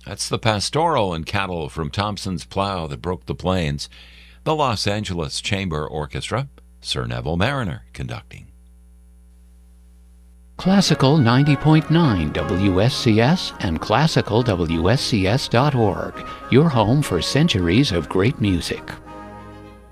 That's the pastoral and cattle from Thompson's Plow that broke the plains. The Los Angeles Chamber Orchestra, Sir Neville Mariner conducting. Classical 90.9 WSCS and classicalwscs.org, your home for centuries of great music.